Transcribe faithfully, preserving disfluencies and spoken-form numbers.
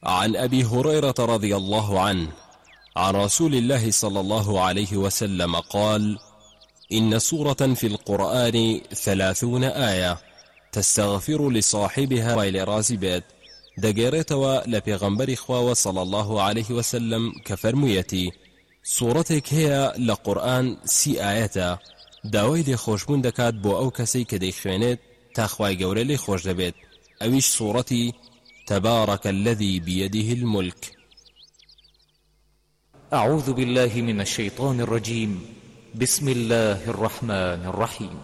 عن أبي هريرة رضي الله عنه عن رسول الله صلى الله عليه وسلم قال: إن سورة في القرآن ثلاثون آية تستغفر لصاحبها ولرازبات دقيرتوا لبيغمبر خواو صلى الله عليه وسلم كفرميتي سورتك هي لقرآن سي آياتا داوي دي خوشبون دكات بو أو كسي كدي خوينت تاخواي قولي لي خوش دبيت أويش سورتي تبارك الذي بيده الملك. أعوذ بالله من الشيطان الرجيم. بسم الله الرحمن الرحيم.